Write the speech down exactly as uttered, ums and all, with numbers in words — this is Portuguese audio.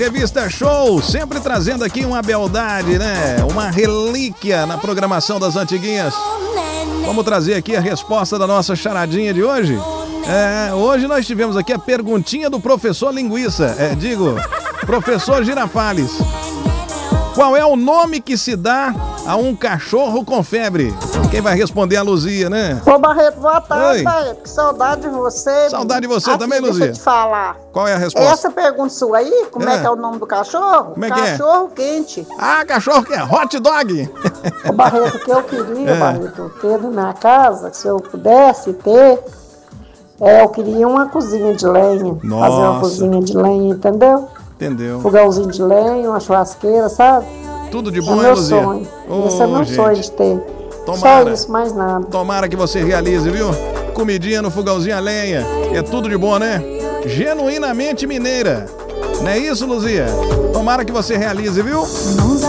Revista Show, sempre trazendo aqui uma beldade, né? Uma relíquia na programação das antiguinhas. Vamos trazer aqui a resposta da nossa charadinha de hoje. É, hoje nós tivemos aqui a perguntinha do professor Linguiça. É, digo, professor Girafales. Qual é o nome que se dá a um cachorro com febre? Quem vai responder é a Luzia, né? Ô Barreto, boa tarde, Oi. Barreto. Que saudade de você. Saudade de você Aqui, também, deixa Luzia. eu te falar. Qual é a resposta? Essa pergunta sua aí, como é, É. que é o nome do cachorro? Como é que é? Cachorro quente. Ah, cachorro que é hot dog. Ô Barreto, o que eu queria, É. Barreto, ter na minha casa, se eu pudesse ter, é, eu queria uma cozinha de lenha. Nossa. Fazer uma cozinha de lenha, entendeu? Entendeu? Fogãozinho de lenha, uma churrasqueira, sabe? Tudo de É bom, hein, meu Luzia? sonho. Ô, Esse é meu gente. sonho de ter. Tomara. Só isso, mais nada. Tomara que você realize, viu? Comidinha no fogãozinho a lenha. É tudo de bom, né? Genuinamente mineira. Não é isso, Luzia? Tomara que você realize, viu?